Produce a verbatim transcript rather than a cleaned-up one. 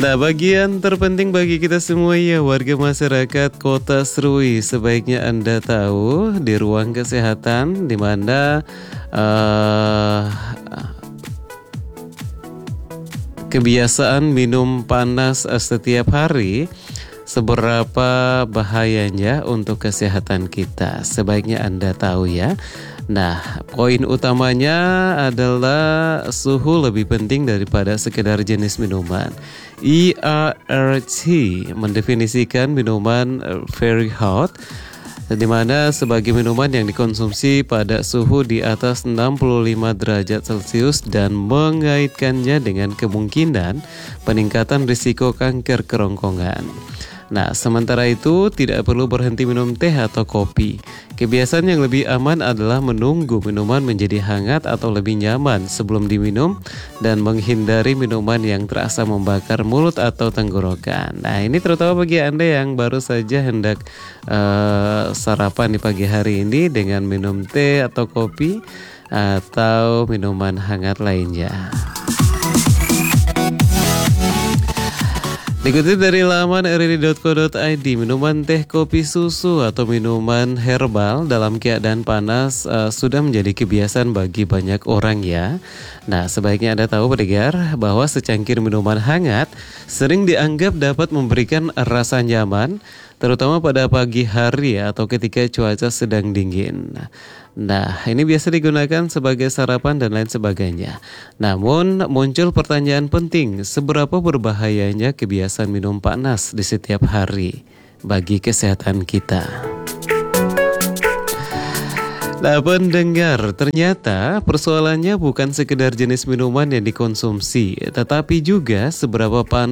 Nah, bagian terpenting bagi kita semua ya warga masyarakat Kota Serui, sebaiknya Anda tahu di ruang kesehatan di mana uh, kebiasaan minum panas setiap hari seberapa bahayanya untuk kesehatan kita. Sebaiknya Anda tahu ya. Nah, poin utamanya adalah suhu lebih penting daripada sekedar jenis minuman. E A R T mendefinisikan minuman very hot, di mana sebagai minuman yang dikonsumsi pada suhu di atas enam puluh lima derajat Celcius dan mengaitkannya dengan kemungkinan peningkatan risiko kanker kerongkongan. Nah, sementara itu tidak perlu berhenti minum teh atau kopi. Kebiasaan yang lebih aman adalah menunggu minuman menjadi hangat atau lebih nyaman sebelum diminum dan menghindari minuman yang terasa membakar mulut atau tenggorokan. Nah, ini terutama bagi Anda yang baru saja hendak uh, sarapan di pagi hari ini dengan minum teh atau kopi atau minuman hangat lainnya. Dikutip dari laman r r i dot co dot i d, minuman teh, kopi, susu, atau minuman herbal dalam keadaan panas uh, sudah menjadi kebiasaan bagi banyak orang ya. Nah, sebaiknya Anda tahu pendengar bahwa secangkir minuman hangat sering dianggap dapat memberikan rasa nyaman, terutama pada pagi hari atau ketika cuaca sedang dingin. Nah, ini biasa digunakan sebagai sarapan dan lain sebagainya. Namun, muncul pertanyaan penting, seberapa berbahayanya kebiasaan minum panas di setiap hari bagi kesehatan kita? Nah, pendengar, ternyata persoalannya bukan sekedar jenis minuman yang dikonsumsi, tetapi juga seberapa panas